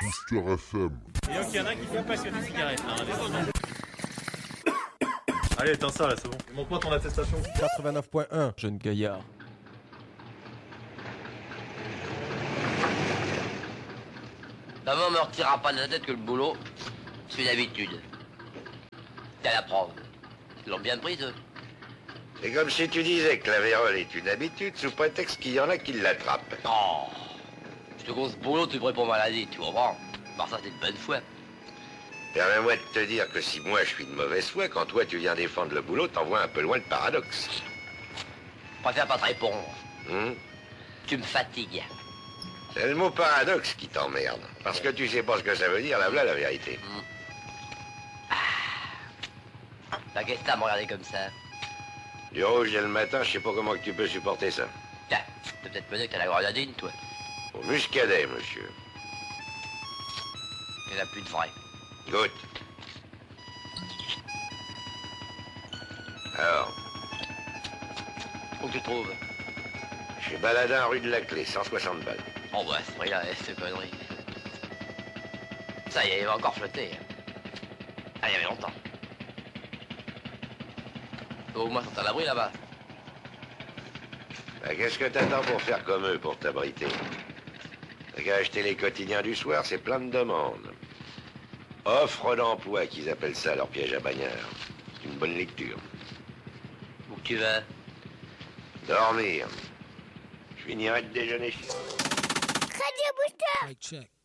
Booster FM. Et donc il y en a qui sont passionnés de cigarettes, hein, les enfants. Allez, éteins ça là, c'est bon. Montre-moi ton attestation. 89.1, jeune gaillard. Maman me retirera pas de la tête que le boulot, c'est une habitude. T'as la preuve. Ils l'ont bien prise, eux. C'est comme si tu disais que la vérole est une habitude sous prétexte qu'il y en a qui l'attrapent. Oh, je te grosse boulot, tu pourrais pour maladie, tu comprends? Par ça, t'es de bonne foi. Permets-moi de te dire que si moi je suis de mauvaise foi, quand toi tu viens défendre le boulot, t'envoies un peu loin le paradoxe. Je préfère pas te répondre. Hum? Tu me fatigues. C'est le mot paradoxe qui t'emmerde. Parce que tu sais pas ce que ça veut dire, là voilà la vérité. T'as qu'est-ce que t'as à me regarder comme ça? Du rouge dès le matin, je sais pas comment que tu peux supporter ça. Tiens, t'as peut-être pas dit que t'as la grenadine, toi. Au muscadet, monsieur. Il n'y en a plus de vrai. Goûte. Alors, Où tu te trouves? chez Baladin, rue de la Clé, 160 balles. Oh bah, ce prix-là, cette connerie. Ça y est, il va encore flotter. Ah, il y avait longtemps. Au moins, sont à l'abri là-bas. Bah, qu'est-ce que t'attends pour faire comme eux, pour t'abriter? T'as qu'à acheter les quotidiens du soir, c'est plein de demandes. Offre d'emploi, qu'ils appellent ça, leur piège à bagnard. C'est une bonne lecture. Où que tu vas? Dormir. Je finirai de déjeuner. Radio Booster. Mic check.